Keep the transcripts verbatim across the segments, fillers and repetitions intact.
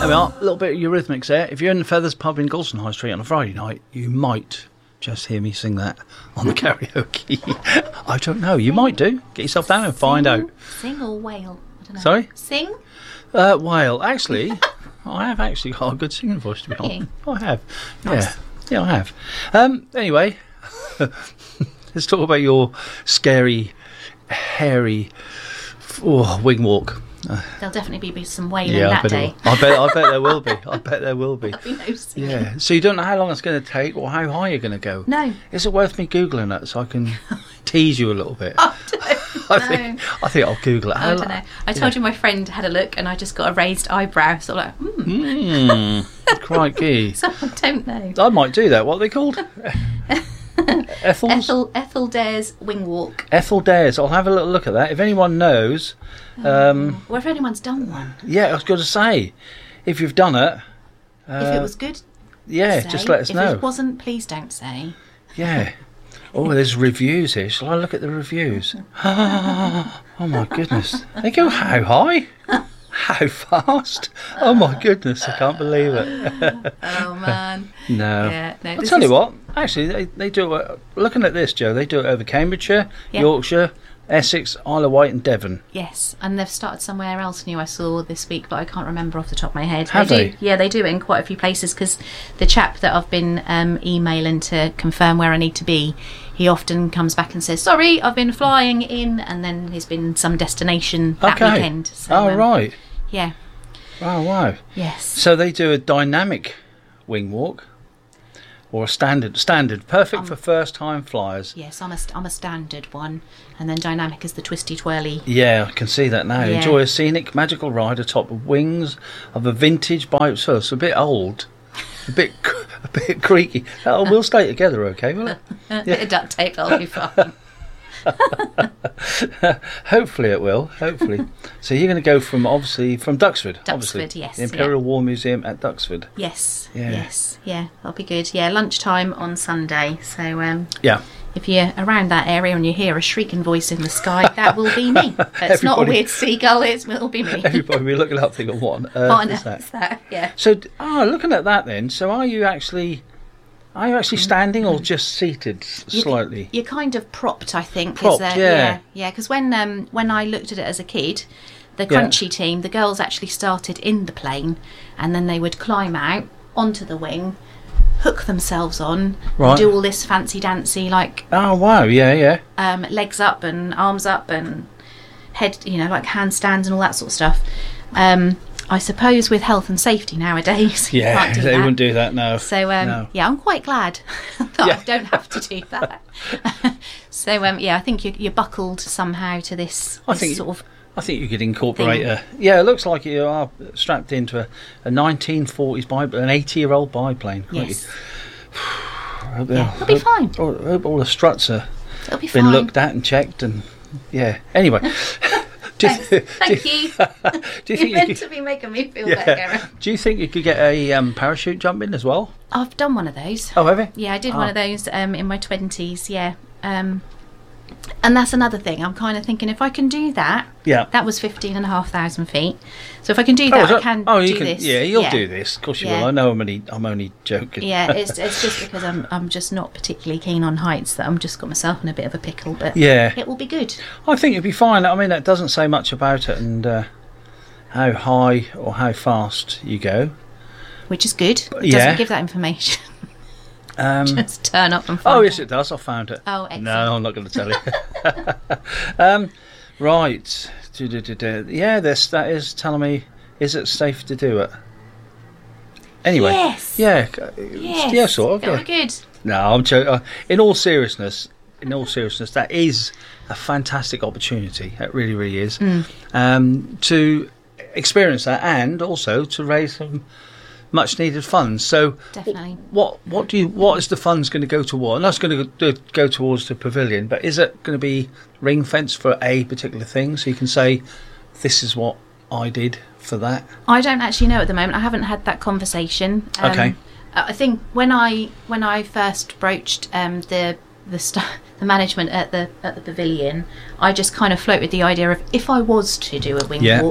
There we are, a little bit of Eurythmics there. If you're in the Feathers pub in Galston High Street on a Friday night, you might just hear me sing that on the karaoke. I don't know, you might do. Get yourself down and Sing, find out. Sing or wail? I don't know. Sorry? Sing? Uh, well, actually, I have actually got a good singing voice, to be honest. I have. Nice. Yeah, yeah, I have. Um, anyway, let's talk about your scary, hairy oh, wing walk. Uh, There'll definitely be some wailing yeah, I that bet, day. it will. I bet. I bet there will be. I bet there will be. There'll be no singing. Yeah. So you don't know how long it's going to take or how high you're going to go. No. Is it worth me googling it so I can tease you a little bit? I don't I know. think I think I'll Google it. I don't know. I told you my friend had a look and I just got a raised eyebrow. So I'm like, hmm. Mm, crikey. So I don't know. I might do that. What are they called? Ethel's? Ethel, Ethel Dare's wing walk. Ethel Dares. I'll have a little look at that. If anyone knows, um, Or if anyone's done one. yeah, I was going to say, if you've done it, uh, If it was good, yeah, say. just let us if know. it wasn't, please don't say. Yeah. Oh, there's reviews here. Shall I look at the reviews? Oh my goodness. They go how high? How fast? Oh my goodness, I can't believe it. Oh man. No. Yeah, no, I'll this tell you is- what, actually, they, they do it. Looking at this, Joe, they do it over Cambridgeshire, Yeah. Yorkshire, Essex, Isle of Wight, and Devon. Yes, and they've started somewhere else new I saw this week, but I can't remember off the top of my head. Have they? they? Do, yeah, they do it in quite a few places because the chap that I've been um, emailing to confirm where I need to be, he often comes back and says, sorry, I've been flying in, and then he's been some destination that Okay. weekend. So, Oh, um, right. Yeah, Oh, wow. yes. So they do a dynamic wing walk, or a standard, standard, perfect Um, for first-time flyers. Yes, I'm a, st- I'm a standard one, and then dynamic is the twisty twirly. Yeah, I can see that now. Yeah. Enjoy a scenic, magical ride atop the wings of a vintage bike. So it's a bit old, a bit, a bit creaky. Oh, we'll stay together, okay? Will it? A bit of duct tape, I'll be fine. Hopefully it will. Hopefully. So you're going to go from obviously from Duxford. obviously. Duxford, yes, The Imperial yeah. War Museum at Duxford. Yes, Yeah. yes, yeah, that'll be good. Yeah, lunchtime on Sunday. So um, Yeah. if you're around that area and you hear a shrieking voice in the sky, that will be me. It's not a Everybody- weird seagull, it's, it'll be me. Everybody will be looking up thinking, what on earth Oh, no, is that? it's that, yeah. So, d- ah, looking at that then, so are you actually, are you actually standing or just seated s- You- slightly? You're kind of propped, I think. is Propped, there? yeah. Yeah, because when, um, when I looked at it as a kid, the Yeah. crunchy team, the girls actually started in the plane and then they would climb out onto the wing, hook themselves on, Right. do all this fancy dancy, like Oh, wow, yeah, yeah. um, legs up and arms up and head, you know, like handstands and all that sort of stuff. Um, I suppose with health and safety nowadays, you Yeah, can't do they that. wouldn't do that, no. So um, No. yeah, I'm quite glad that Yeah. I don't have to do that. So um, yeah, I think you're, you're buckled somehow to this, I this think- sort of. I think you could incorporate Thing. a... Yeah, it looks like you are strapped into a, a nineteen forties biplane, an eighty-year-old biplane. Yes, I hope, yeah, it'll be fine. I hope all the struts are It'll be been fine. looked at and checked and... Yeah, anyway. do, you, Thanks. do, Thank you. you You're think you meant could, to be making me feel yeah. better, Gareth. Do you think you could get a um, parachute jump in as well? I've done one of those. Oh, have you? Yeah, I did Ah. one of those um, in my twenties. Yeah, um, and that's another thing. I'm kind of thinking if I can do that. Yeah. That was fifteen and a half thousand feet. So if I can do Oh, that, is I that- can oh, you do can, this. Yeah, you'll do this. Of course you Yeah. will. I know I'm only, I'm only joking. Yeah, it's it's just because I'm I'm just not particularly keen on heights that I'm just got myself in a bit of a pickle. But Yeah. it will be good. I think it'd be fine. I mean, that doesn't say much about it and uh, how high or how fast you go. Which is good. It doesn't Yeah. give that information. Um, Just turn up and find oh, yes, out. it does. I found it. Oh, excellent. No, I'm not going to tell you. um, right. Du-du-du-du. Yeah, this that is telling me, is it safe to do it? Anyway. Yes. Yeah. Yes. Yeah, sort of. It'll Yeah. be good. No, I'm joking. Uh, in all seriousness, in all seriousness, that is a fantastic opportunity. It really, really is. Mm. Um, to experience that and also to raise some much needed funds. So, Definitely. what what do you what is the funds going to go toward? And that's going to go, go towards the pavilion. But is it going to be ring fence for a particular thing? So you can say, this is what I did for that. I don't actually know at the moment. I haven't had that conversation. Um, Okay. I think when I when I first broached um, the the st- the management at the at the pavilion, I just kind of floated the idea of if I was to do a wing Yeah. walk,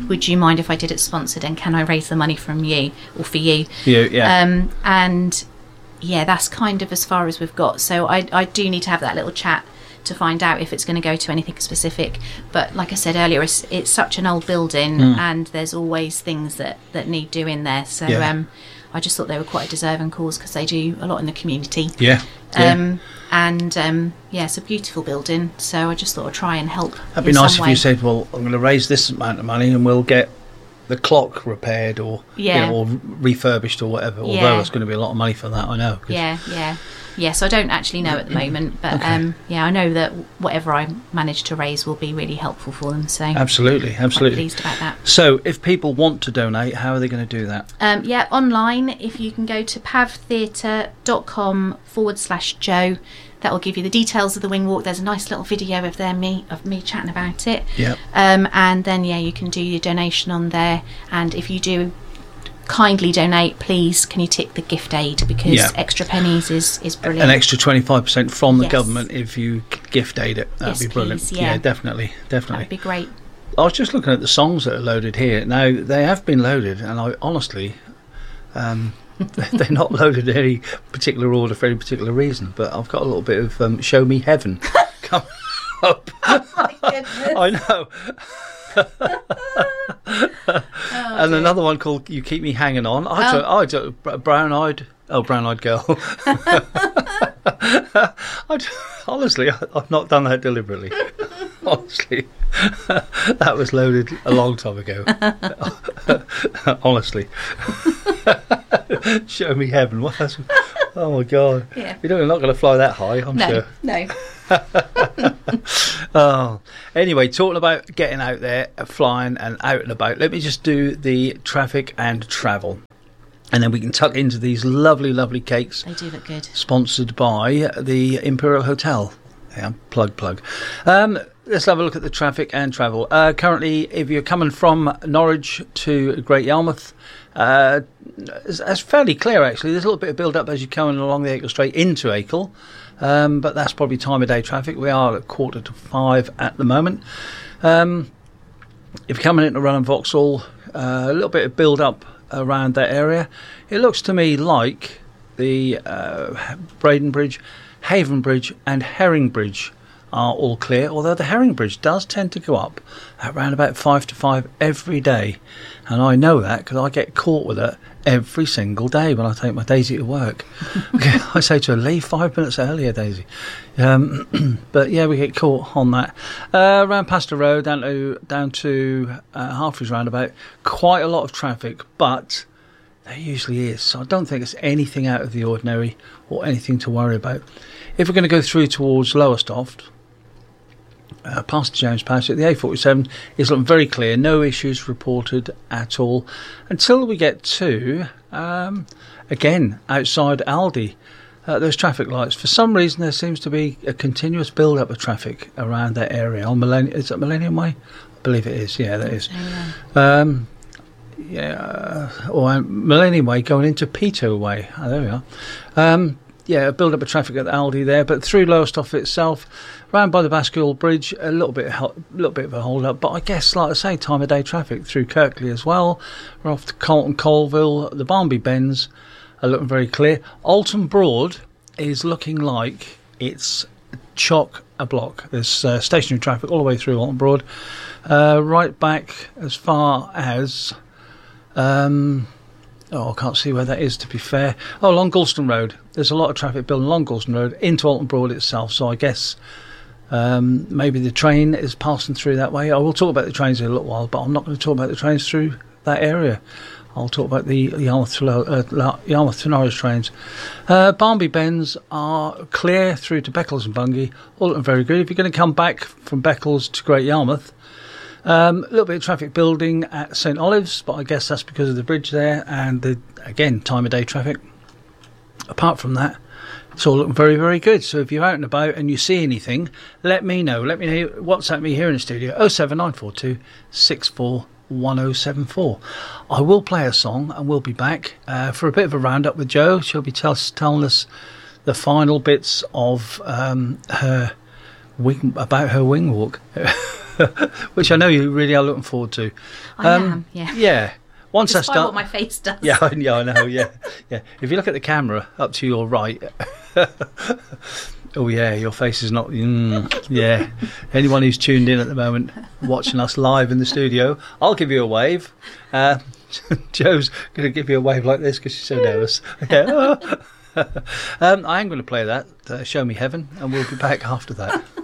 would you mind if I did it sponsored, and can I raise the money from you or for you? You, yeah. Um, and yeah, that's kind of as far as we've got. So I, I do need to have that little chat to find out if it's going to go to anything specific. But like I said earlier, it's, it's such an old building, mm. and there's always things that, that need doing there. So yeah. um, I just thought they were quite a deserving cause, because they do a lot in the community. Yeah. yeah. Um, and um, yeah, it's a beautiful building. So I just thought I'd try and help. That'd be nice if you said, well, I'm going to raise this amount of money and we'll get the clock repaired or yeah. you know, or refurbished or whatever. Yeah. Although it's going to be a lot of money for that, I know. Yeah, yeah. Yeah, so I don't actually know at the moment, but okay. um, yeah, I know that whatever I manage to raise will be really helpful for them. So absolutely, absolutely, quite pleased about that. So, if people want to donate, how are they going to do that? Um, yeah, online. If you can go to pavtheatre.com forward slash Joe, that will give you the details of the wing walk. There's a nice little video of there me of me chatting about it. Yeah. Um, and then yeah, you can do your donation on there, and if you do kindly donate, please can you tick the gift aid, because yeah. extra pennies is, is brilliant. An extra twenty-five percent from the yes. government if you gift aid it. That'd yes, be brilliant. Please, yeah. yeah, definitely, definitely. That'd be great. I was just looking at the songs that are loaded here. Now, they have been loaded, and I honestly, um, they're not loaded in any particular order for any particular reason, but I've got a little bit of um, Show Me Heaven coming up. Oh, my goodness. I know. oh, and dear. Another one called "You Keep Me Hanging On." I don't, I don't, brown-eyed, oh, brown-eyed girl. I honestly, I, I've not done that deliberately. Honestly, that was loaded a long time ago. Honestly, Show Me Heaven. What? That's, oh my God! Yeah. You're not going to fly that high, I'm no, sure. No. Oh, anyway, talking about getting out there, flying and out and about, let me just do the traffic and travel, and then we can tuck into these lovely lovely cakes. They do look good. Sponsored by the Imperial Hotel. Yeah, plug plug. Um, let's have a look at the traffic and travel. Uh, currently, if you're coming from Norwich to Great Yarmouth, uh, it's, it's fairly clear actually. There's a little bit of build up as you're coming along the Acle Straight into Acle. Um, but that's probably time of day traffic. We are at quarter to five at the moment. Um, if you're coming into Runham Vauxhall, uh, a little bit of build up around that area. It looks to me like the uh, Braden Bridge, Haven Bridge and Herring Bridge are all clear, although the Herring Bridge does tend to go up at around about five to five every day. And I know that because I get caught with it every single day when I take my Daisy to work. Okay, I say to her, leave five minutes earlier, Daisy. Um, but yeah, we get caught on that. Uh, around Pastor Road, down to, down to uh, Harfreys roundabout, quite a lot of traffic, but there usually is. So I don't think it's anything out of the ordinary or anything to worry about. If we're going to go through towards Lowestoft, Uh, past James Pass at the A forty-seven is looking very clear, no issues reported at all until we get to um, again outside Aldi, uh, those traffic lights. For some reason there seems to be a continuous build up of traffic around that area on Millennium. Is it Millennium Way? I believe it is. Yeah, that is. Um, yeah, or Millennium Way going into Peto Way. Oh, there we are. Um, yeah, build up of traffic at the Aldi there, but through Lowestoft itself, round by the Bascule Bridge, a little bit, a little bit of a hold up. But I guess, like I say, time of day traffic through Kirkley as well. We're off to Colton Colville, the Barnby Bends are looking very clear. Alton Broad is looking like it's chock a block. There's uh, stationary traffic all the way through Alton Broad, uh, right back as far as. Um, Oh, I can't see where that is, to be fair. Oh, along Galston Road. There's a lot of traffic building along Galston Road into Alton Broad itself, so I guess um, maybe the train is passing through that way. I will talk about the trains in a little while, but I'm not going to talk about the trains through that area. I'll talk about the Yarmouth to, uh, Yarmouth to Norwich trains. Uh, Barnby Bends are clear through to Beccles and Bungay. All looking very good. If you're going to come back from Beccles to Great Yarmouth, Um, a little bit of traffic building at St Olives, but I guess that's because of the bridge there and the, again, time of day traffic. Apart from that, it's all looking very, very good. So if you're out and about and you see anything, let me know. Let me know. WhatsApp me here in the studio, oh seven nine four two six four one oh seven four. I will play a song and we'll be back uh, for a bit of a roundup with Jo. She'll be tell- telling us the final bits of um, her wing, about her wing walk. which I know you really are looking forward to. I Um, am, yeah. Yeah. Once I Despite start, what my face does. yeah, I, yeah, I know, yeah, yeah. If you look at the camera up to your right, oh yeah, your face is not. Mm, yeah. Anyone who's tuned in at the moment, watching us live in the studio, I'll give you a wave. Uh, Joe's going to give you a wave like this because she's so nervous. Yeah. um, I am going to play that. Uh, Show Me Heaven, and we'll be back after that.